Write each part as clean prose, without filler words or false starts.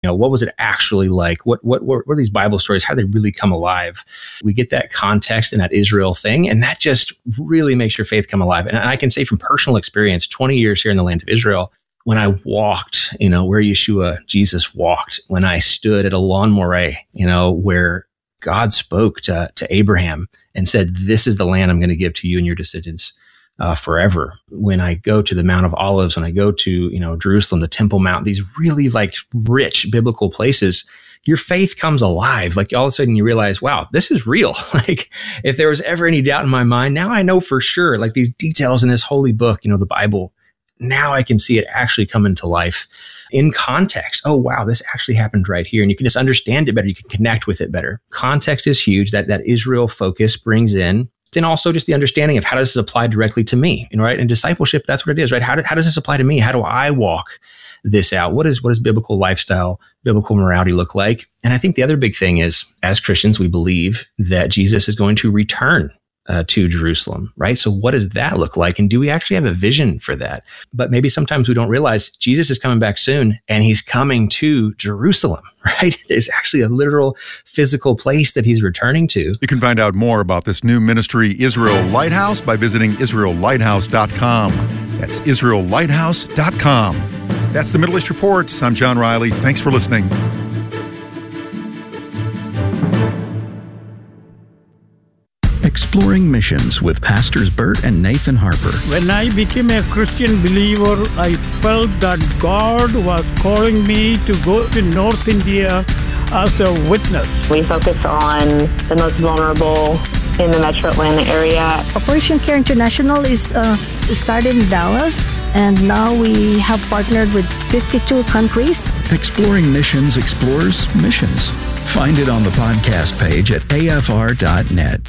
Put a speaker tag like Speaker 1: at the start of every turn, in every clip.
Speaker 1: what was it actually like? What were these Bible stories? How did they really come alive? We get that context in that Israel thing, and that just really makes your faith come alive. And I can say from personal experience, 20 years here in the land of Israel, when I walked, where Jesus walked, when I stood at a lawn moray, where God spoke to Abraham and said, "This is the land I'm going to give to you and your descendants forever." When I go to the Mount of Olives, when I go to, Jerusalem, the Temple Mount, these really like rich biblical places, your faith comes alive. Like all of a sudden you realize, wow, this is real. Like if there was ever any doubt in my mind, now I know for sure, like these details in this holy book, the Bible, now I can see it actually come into life in context. Oh, wow, this actually happened right here. And you can just understand it better. You can connect with it better. Context is huge. That Israel focus brings in. Then also just the understanding of how does this apply directly to me, right? And discipleship, that's what it is, right? How does this apply to me? How do I walk this out? What does biblical lifestyle, biblical morality look like? And I think the other big thing is, as Christians, we believe that Jesus is going to return to Jerusalem, right? So what does that look like? And do we actually have a vision for that? But maybe sometimes we don't realize Jesus is coming back soon and he's coming to Jerusalem, right? There's actually a literal physical place that he's returning to.
Speaker 2: You can find out more about this new ministry, Israel Lighthouse, by visiting IsraelLighthouse.com. That's IsraelLighthouse.com. That's the Middle East Report. I'm John Riley. Thanks for listening.
Speaker 3: Exploring Missions with Pastors Bert and Nathan Harper.
Speaker 4: When I became a Christian believer, I felt that God was calling me to go to North India as a witness.
Speaker 5: We focus on the most vulnerable in the Metro Atlanta area.
Speaker 6: Operation Care International is started in Dallas, and now we have partnered with 52 countries.
Speaker 3: Exploring Missions explores missions. Find it on the podcast page at afr.net.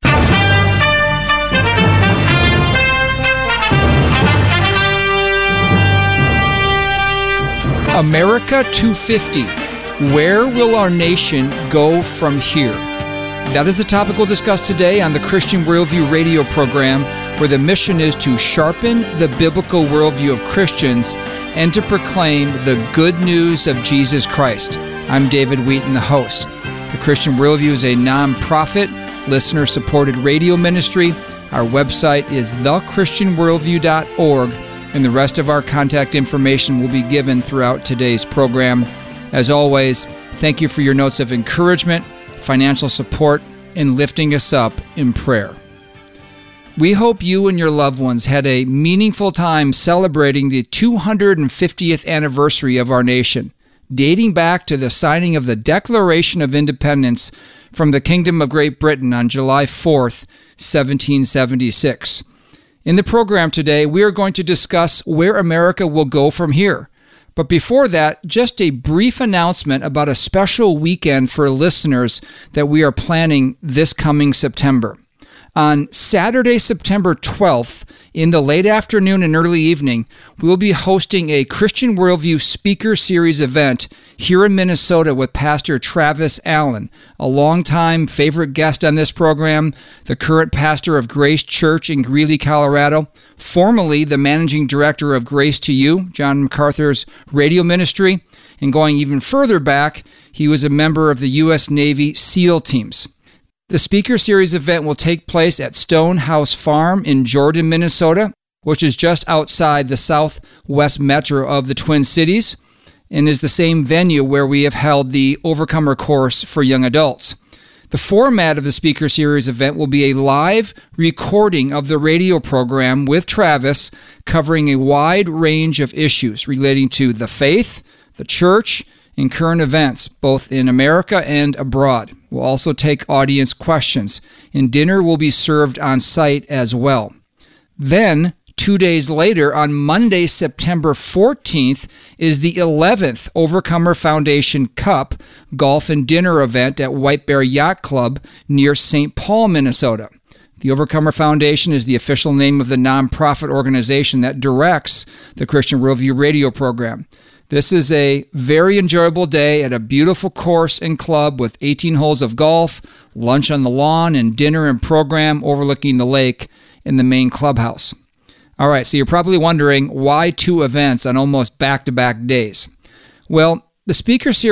Speaker 7: America 250. Where will our nation go from here? That is the topic we'll discuss today on the Christian Worldview radio program, where the mission is to sharpen the biblical worldview of Christians and to proclaim the good news of Jesus Christ. I'm David Wheaton, the host. The Christian Worldview is a non-profit, listener-supported radio ministry. Our website is thechristianworldview.org, and the rest of our contact information will be given throughout today's program. As always, thank you for your notes of encouragement, financial support, and lifting us up in prayer. We hope you and your loved ones had a meaningful time celebrating the 250th anniversary of our nation, dating back to the signing of the Declaration of Independence from the Kingdom of Great Britain on July 4th, 1776. In the program today, we are going to discuss where America will go from here. But before that, just a brief announcement about a special weekend for listeners that we are planning this coming September. On Saturday, September 12th, in the late afternoon and early evening, we will be hosting a Christian Worldview Speaker Series event here in Minnesota with Pastor Travis Allen, a longtime favorite guest on this program, the current pastor of Grace Church in Greeley, Colorado, formerly the managing director of Grace to You, John MacArthur's radio ministry, and going even further back, he was a member of the U.S. Navy SEAL teams. The Speaker Series event will take place at Stonehouse Farm in Jordan, Minnesota, which is just outside the southwest metro of the Twin Cities, and is the same venue where we have held the Overcomer course for young adults. The format of the Speaker Series event will be a live recording of the radio program with Travis, covering a wide range of issues relating to the faith, the church, and current events, both in America and abroad. We'll also take audience questions, and dinner will be served on site as well. Then, 2 days later, on Monday, September 14th, is the 11th Overcomer Foundation Cup Golf and Dinner event at White Bear Yacht Club near St. Paul, Minnesota. The Overcomer Foundation is the official name of the nonprofit organization that directs the Christian Worldview radio program. This is a very enjoyable day at a beautiful course and club with 18 holes of golf, lunch on the lawn, and dinner and program overlooking the lake in the main clubhouse. All right, so you're probably wondering why 2 events on almost back-to-back days. Well, the Speaker Series